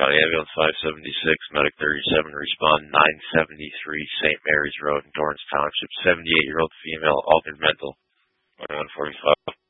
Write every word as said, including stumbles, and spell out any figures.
County Ambulance five seventy-six, Medic thirty-seven, respond nine seventy-three Saint Mary's Road in Torrance Township, seventy-eight-year-old female, altered mental, twenty-one forty-five.